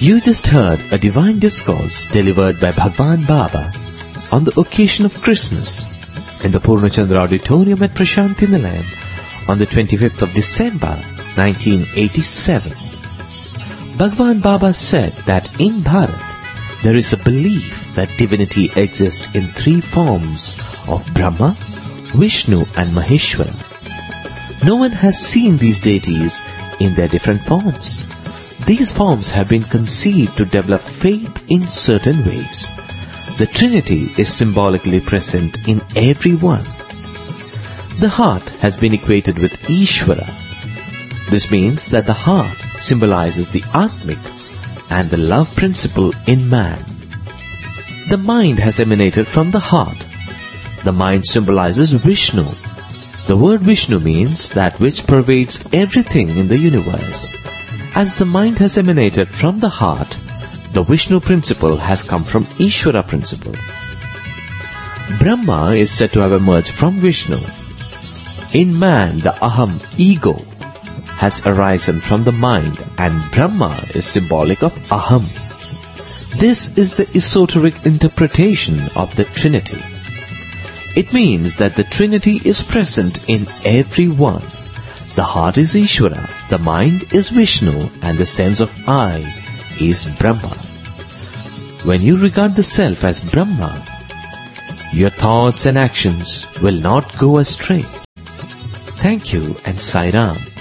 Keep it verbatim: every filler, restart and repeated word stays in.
You just heard a divine discourse delivered by Bhagwan Baba on the occasion of Christmas in the Purnachandra Auditorium at Prashanti Nilayam on the twenty-fifth of December nineteen eighty-seven. Bhagwan Baba said that in Bharat there is a belief that divinity exists in three forms of Brahma, Vishnu and Maheshwara. No one has seen these deities in their different forms. These forms have been conceived to develop faith in certain ways. The Trinity is symbolically present in everyone. The heart has been equated with Ishvara. This means that the heart symbolizes the Atmic and the love principle in man. The mind has emanated from the heart. The mind symbolizes Vishnu. The word Vishnu means that which pervades everything in the universe. As the mind has emanated from the heart, the Vishnu principle has come from Ishvara principle. Brahma is said to have emerged from Vishnu. In man, the Aham, ego, has arisen from the mind, and Brahma is symbolic of Aham. This is the esoteric interpretation of the Trinity. It means that the Trinity is present in everyone. The heart is Ishvara, the mind is Vishnu, and the sense of I is Brahma. When you regard the self as Brahma, your thoughts and actions will not go astray. Thank you and Sai Ram.